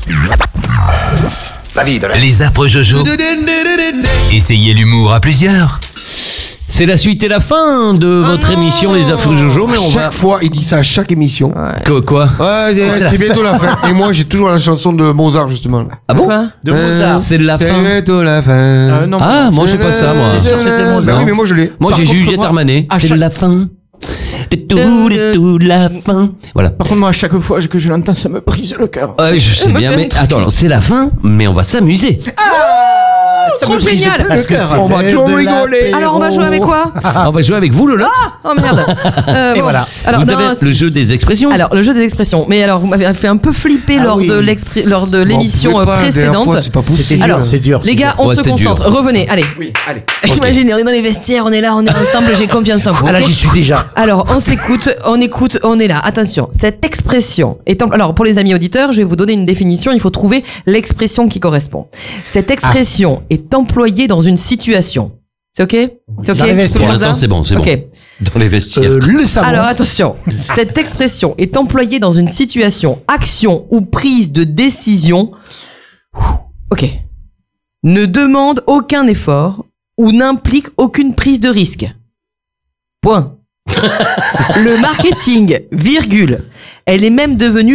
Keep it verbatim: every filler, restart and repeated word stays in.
La vie de la... Les affreux Jojo. Essayez l'humour à plusieurs. C'est la suite et la fin de votre émission Les Affreux Jojo, mais on Chaque va... fois, il dit ça à chaque émission. Quoi, quoi Ouais, c'est, C'est la c'est bientôt la fin. Et moi, j'ai toujours la chanson de Mozart, justement. Ah bon De Euh, Mozart. C'est la C'est fin. bientôt la fin. Euh, non, Ah, moi j'ai pas ça, moi. T'es sûr que c'était Mozart? Bah oui, mais moi, je l'ai. Moi Par j'ai contre, Juliette moi, Armanet. à C'est chaque- la fin. De tout, de tout, la fin. Voilà. Par contre, moi, à chaque fois que je l'entends, ça me brise le cœur. Ouais, je sais bien, mais attends, alors, c'est la fin, mais on va s'amuser. Trop génial. Parce que c'est On va de toujours la rigoler. Alors on va jouer avec quoi? On va jouer avec vous, Lolotte. Oh merde. Euh, Et bon. voilà. Alors, Vous non, avez c'est- le jeu des expressions. Alors le jeu des expressions. Mais alors vous m'avez fait un peu flipper Ah lors oui. de l'expré- lors de l'émission Bon, vous pouvez pas, la dernière précédente. fois, c'est pas C'était possible. dur, Alors, c'est dur. Les c'est gars, on Ouais, se c'est concentre. dur. Revenez, allez. Oui, allez. Imaginez, on est dans les vestiaires, on est là, on est ensemble, j'ai confiance en vous. Ah là, ok j'y suis déjà. Alors, on s'écoute, on écoute, on est là. Attention, cette expression est... en- Alors, pour les amis auditeurs, je vais vous donner une définition, il faut trouver l'expression qui correspond. Cette expression est employée dans une situation. C'est ok? C'est ok? Dans les vestiaires. Pour Tout le monde l'instant, là c'est bon, c'est bon. Ok. Dans les vestiaires. Euh, le savon. Alors, attention. Cette expression est employée dans une situation, action ou prise de décision. Ok. Ne demande aucun effort ou n'implique aucune prise de risque. Point. Le marketing, virgule. Elle est même devenue